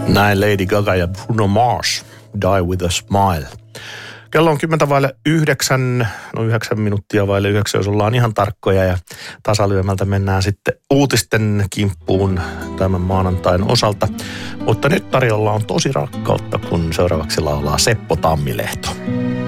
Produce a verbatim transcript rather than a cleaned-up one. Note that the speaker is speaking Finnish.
Näin Lady Gaga ja Bruno Mars, Die with a Smile. Kello on kymmentä vaille yhdeksän, no yhdeksän minuuttia vaille yhdeksän, jos ollaan ihan tarkkoja. Ja tasalyömältä mennään sitten uutisten kimppuun tämän maanantain osalta. Mutta nyt tarjolla on tosi rakkautta, kun seuraavaksi laulaa Seppo Tammilehto.